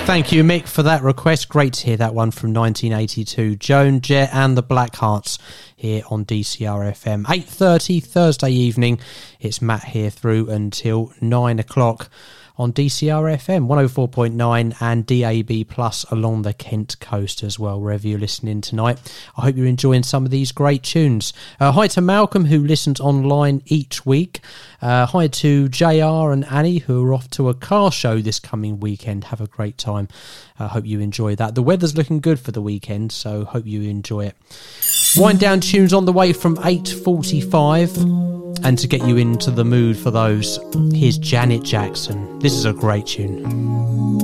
Thank you, Mick, for that request. Great to hear that one from 1982. Joan Jett and the Blackhearts here on DCR FM. 8:30 Thursday evening. It's Matt here through until 9 o'clock on DCR FM 104.9 and DAB Plus along the Kent coast as well, wherever you're listening tonight. I hope you're enjoying some of these great tunes. Hi to Malcolm, who listens online each week. Hi to JR and Annie, who are off to a car show this coming weekend. Have a great time. I hope you enjoy that. The weather's looking good for the weekend, so hope you enjoy it. Wind down tunes on the way from 8:45, and to get you into the mood for those, here's Janet Jackson. This is a great tune.